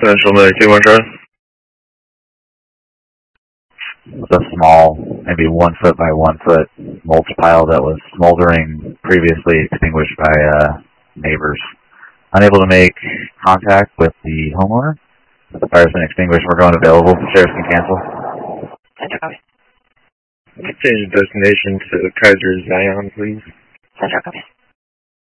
Central 9217. With a small, maybe 1 foot by 1 foot mulch pile that was smoldering, previously extinguished by neighbors. Unable to make contact with the homeowner. The fire's been extinguished. We're going available. Sheriff can cancel. Central copy. Change the destination to Kaiser Zion, please. Central copy.